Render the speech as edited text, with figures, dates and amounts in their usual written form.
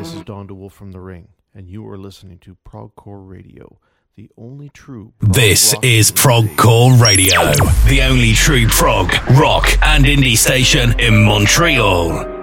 This is Don DeWolf from The Ring, and you are listening to Progcore Radio, the only true prog This rock is radio Progcore Radio, the only true prog, rock, and indie station in Montreal.